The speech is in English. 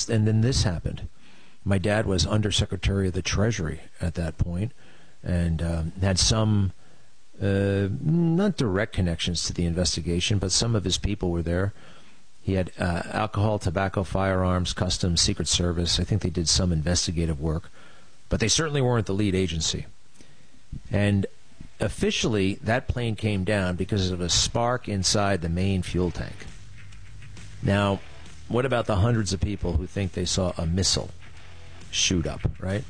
then this happened. My dad was Undersecretary of the Treasury at that point, and had some not direct connections to the investigation, but some of his people were there. He had alcohol, tobacco, firearms, customs, Secret Service. I think they did some investigative work, but they certainly weren't the lead agency. And officially, that plane came down because of a spark inside the main fuel tank. Now, what about the hundreds of people who think they saw a missile shoot up, right?